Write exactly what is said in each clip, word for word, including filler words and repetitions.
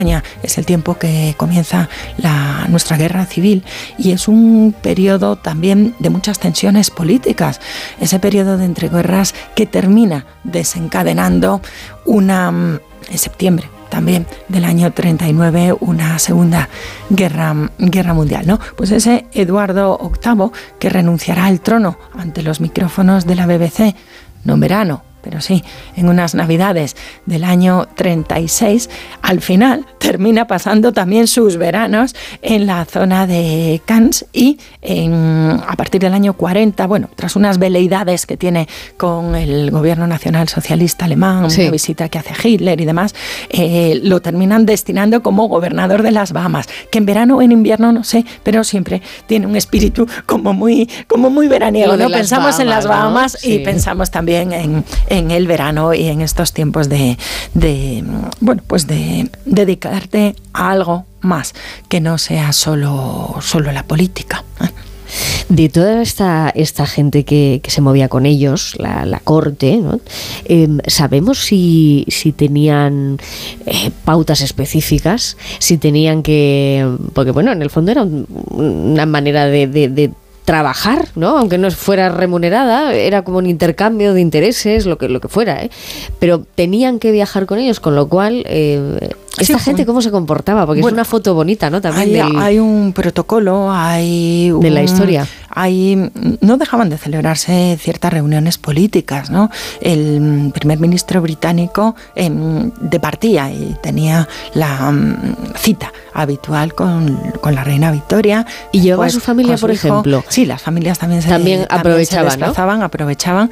Es el tiempo que comienza la, nuestra guerra civil y es un periodo también de muchas tensiones políticas, ese periodo de entreguerras que termina desencadenando una, en septiembre también del año treinta y nueve, una segunda guerra, guerra mundial, ¿no? Pues ese Eduardo octavo que renunciará al trono ante los micrófonos de la B B C, no en verano, pero sí, en unas navidades del año treinta y seis, al final termina pasando también sus veranos en la zona de Cannes y en, a partir del año cuarenta, bueno, tras unas veleidades que tiene con el gobierno nacional socialista alemán, sí, una visita que hace Hitler y demás, eh, lo terminan destinando como gobernador de las Bahamas, que en verano o en invierno no sé, pero siempre tiene un espíritu como muy, como muy veraniego, ¿no? Pensamos Bahamas, en las Bahamas, ¿no? Y sí, pensamos también en en el verano y en estos tiempos de, de bueno, pues de, de dedicarte a algo más que no sea solo, solo la política. De toda esta, esta gente que, que se movía con ellos, la, la corte, ¿no? Eh, ¿sabemos si, si tenían eh, pautas específicas? Si tenían que... Porque bueno, en el fondo era un, una manera de... de, de trabajar, ¿no? Aunque no fuera remunerada, era como un intercambio de intereses, lo que lo que fuera, ¿eh? Pero tenían que viajar con ellos, con lo cual eh, esta sí, gente cómo se comportaba, porque bueno, es una foto bonita, ¿no? También hay, del, hay un protocolo, hay un, de la historia. Hay, no dejaban de celebrarse ciertas reuniones políticas, ¿no? El primer ministro británico eh, departía y tenía la um, cita habitual con, con la reina Victoria. ¿Y llevaba pues, a su familia, por hijo, ejemplo? Sí, las familias también se, también aprovechaban, también se desplazaban, ¿no? aprovechaban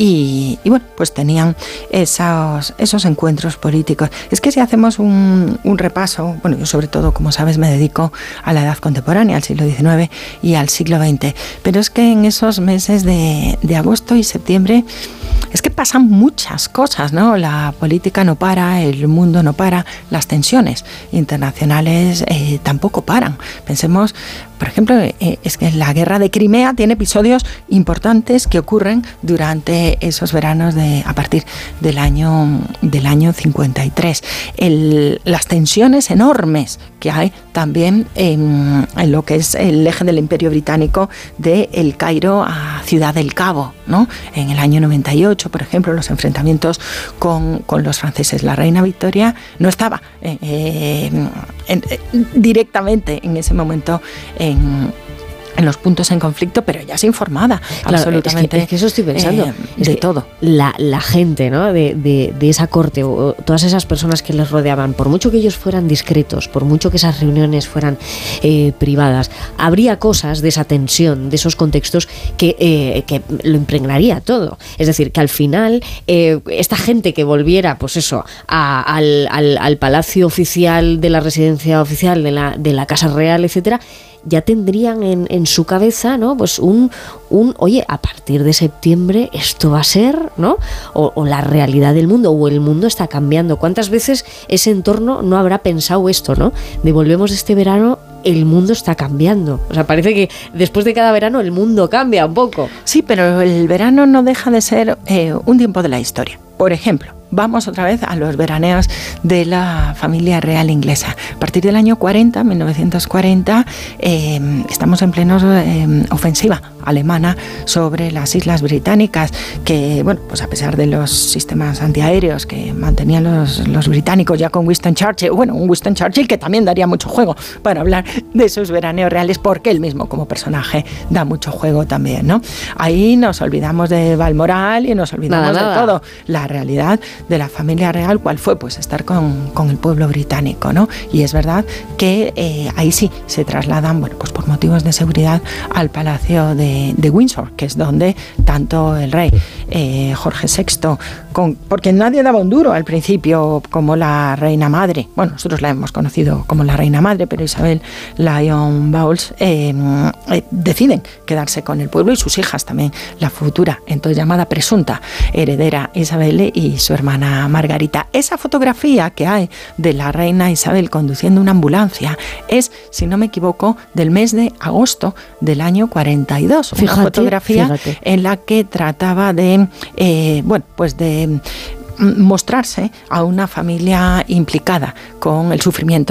y, y bueno, pues tenían esos, esos encuentros políticos. Es que si hacemos un, un repaso, bueno, yo sobre todo, como sabes, me dedico a la edad contemporánea, al siglo diecinueve y al siglo veinte, pero es que en esos meses de, de agosto y septiembre es que pasan muchas cosas, ¿no? La política no para, el mundo no para, las tensiones internacionales eh, tampoco paran. Pensemos, por ejemplo, eh, es que la guerra de Crimea tiene episodios importantes que ocurren durante esos veranos de a partir del año del año cincuenta y tres. El, las tensiones enormes que hay también en, en lo que es el eje del Imperio Británico de El Cairo a Ciudad del Cabo, ¿no? En el año noventa y ocho, por ejemplo, los enfrentamientos con, con los franceses. La reina Victoria no estaba eh, eh, en, eh, directamente en ese momento en, en los puntos en conflicto, pero ella es informada, claro, absolutamente. Es que, es que eso estoy pensando. Eh, de todo. La, la gente, ¿no? de, de, de esa corte, o todas esas personas que les rodeaban, por mucho que ellos fueran discretos, por mucho que esas reuniones fueran eh, privadas, habría cosas de esa tensión, de esos contextos que, eh, que lo impregnaría todo. Es decir, que al final eh, esta gente que volviera, pues eso, a, al, al, al palacio oficial de la residencia oficial de la, de la Casa Real, etcétera, ya tendrían en, en su cabeza, ¿no? Pues un, un, oye, a partir de septiembre esto va a ser, ¿no? O, o la realidad del mundo, o el mundo está cambiando. ¿Cuántas veces ese entorno no habrá pensado esto, ¿no? De volvemos de este verano, el mundo está cambiando. O sea, parece que después de cada verano el mundo cambia un poco. Sí, pero el verano no deja de ser eh, un tiempo de la historia. Por ejemplo, vamos otra vez a los veraneos de la familia real inglesa. A partir del año cuarenta, mil novecientos cuarenta, eh, estamos en plena eh, ofensiva alemana sobre las islas británicas, que, bueno, pues a pesar de los sistemas antiaéreos que mantenían los, los británicos ya con Winston Churchill, bueno, un Winston Churchill que también daría mucho juego para hablar de sus veraneos reales, porque él mismo como personaje da mucho juego también, ¿no? Ahí nos olvidamos de Balmoral y nos olvidamos nada, nada. de todo. La realidad de la familia real, ¿cuál fue? Pues estar con, con el pueblo británico, ¿no? Y es verdad que eh, ahí sí se trasladan, bueno, pues por motivos de seguridad al Palacio de, de Windsor, que es donde tanto el rey eh, Jorge sexto, con, porque nadie daba un duro al principio como la reina madre, bueno, nosotros la hemos conocido como la reina madre, pero Isabel Lyon Bowles eh, eh, deciden quedarse con el pueblo y sus hijas también, la futura, entonces llamada presunta heredera Isabel y su hermana Margarita. Esa fotografía que hay de la reina Isabel conduciendo una ambulancia es, si no me equivoco, del mes de agosto del año cuarenta y dos. Fíjate, una fotografía fíjate. en la que trataba de, eh, bueno, pues de mostrarse a una familia implicada con el sufrimiento